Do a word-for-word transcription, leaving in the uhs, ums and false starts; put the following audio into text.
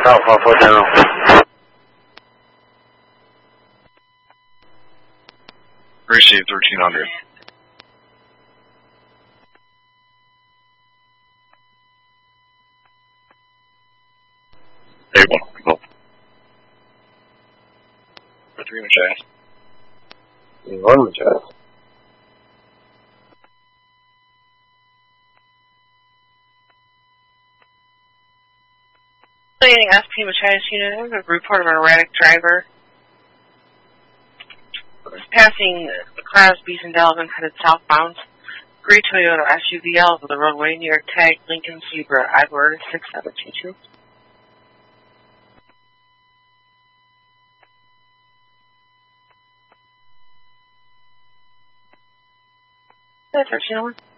Alpha four General. Receive thirteen hundred. A one, go. Three Machias. One Machias. Landing S P Machias unit, I have a report of an erratic driver. It was passing the Crosby's and Delvin headed southbound. Gray Toyota S U V L over the roadway near tag Lincoln Zebra, Ivor six seven two two. thirteen oh one.